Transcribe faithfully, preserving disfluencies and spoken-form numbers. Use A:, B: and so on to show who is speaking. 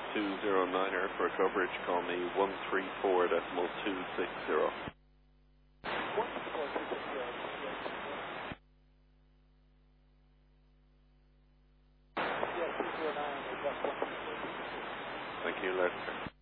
A: two zero niner for coverage. Call me one three four decimal two six zero. Thank you, Lester.